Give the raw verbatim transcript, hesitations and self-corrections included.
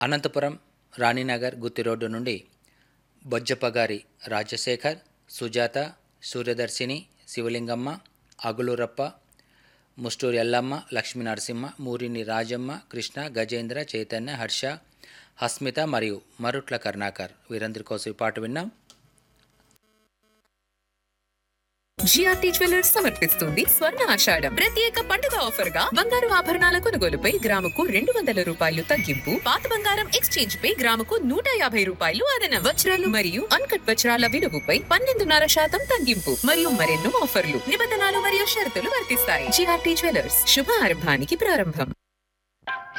అనంతపురం రాణినగర్ గుత్తి road నుండి బొజ్జపగారి రాజశేఖర్, సుజాత, సూర్యదర్శిని, శివలింగమ్మ, అగులూరప్ప, ముస్టూరి ఎల్లమ్మ, లక్ష్మీ నరసింహ, మూరిని రాజమ్మ, కృష్ణ, గజేంద్ర, చైతన్య, హర్ష, హస్మిత మరియు మరుట్ల కరుణాకర్ వీరందరి కోసం ఈ పాట విన్నాం. జిఆర్టీ జ్యువెలర్స్ సమర్పిస్తుంది స్వర్ణ ఆషాఢం ప్రత్యేక పండుగ ఆఫర్ గా బంగారు ఆభరణాల కొనుగోలుపై గ్రాముకు రెండు వందల రూపాయలు తగ్గింపు, పాత బంగారం ఎక్స్చేంజ్ పై గ్రాముకు నూట యాభై రూపాయలు అదనం, వజ్రాలు మరియు అన్కట్ వజ్రాల విలువపై పన్నెండున్నర శాతం తగ్గింపు మరియు మరెన్నో ఆఫర్లు, నిబంధనలు మరియు షరతులు వర్తిస్తాయి. జిఆర్టీ జ్యువెలర్స్ శుభ ఆరంభానికి ప్రారంభం.